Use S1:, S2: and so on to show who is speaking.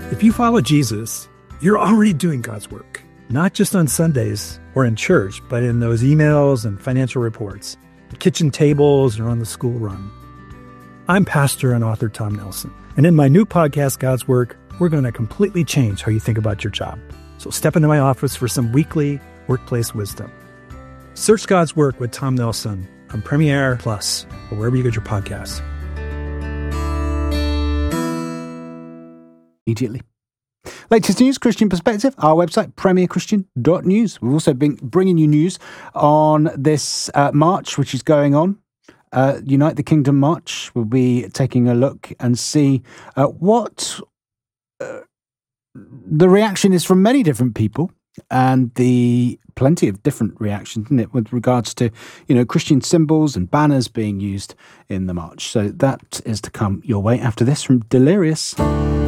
S1: If you follow Jesus, you're already doing God's work, not just on Sundays or in church, but in those emails and financial reports, the kitchen tables, or on the school run. I'm pastor and author Tom Nelson, and in my new podcast, God's Work, we're going to completely change how you think about your job. So step into my office for some weekly workplace wisdom. Search God's Work with Tom Nelson on Premiere Plus or wherever you get your podcasts.
S2: Immediately. Latest news, Christian Perspective, our website, premierchristian.news. We've also been bringing you news on this march, which is going on. Unite the Kingdom March. We'll be taking a look and see what the reaction is from many different people, and the plenty of different reactions, isn't it, with regards to, Christian symbols and banners being used in the march. So that is to come your way after this from Delirious.